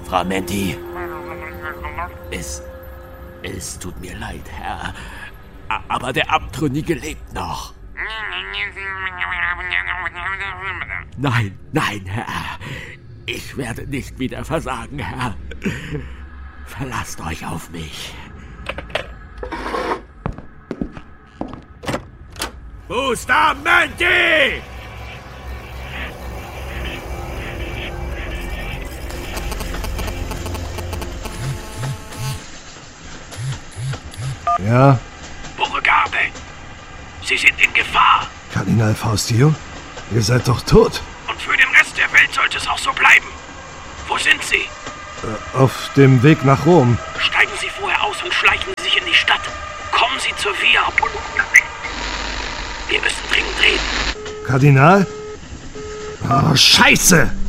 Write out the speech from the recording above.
Frau Menti, es tut mir leid, Herr, aber der Abtrünnige lebt noch. Nein, Herr, ich werde nicht wieder versagen, Herr. Verlasst euch auf mich. Bustamante! Ja? Beauregard, Sie sind in Gefahr. Kardinal Faustio? Ihr seid doch tot. Und für den Rest der Welt sollte es auch so bleiben. Wo sind Sie? Auf dem Weg nach Rom. Steigen Sie vorher aus und schleichen Sie sich in die Stadt. Kommen Sie zur Via. Wir müssen dringend reden. Kardinal? Oh, Scheiße!